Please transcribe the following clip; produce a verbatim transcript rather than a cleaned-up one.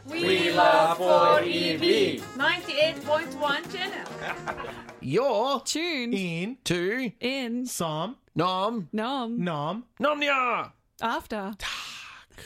We love four E B. ninety-eight point one channel. You're Tune In to in Som Nom Nom Nom Nomnia. after.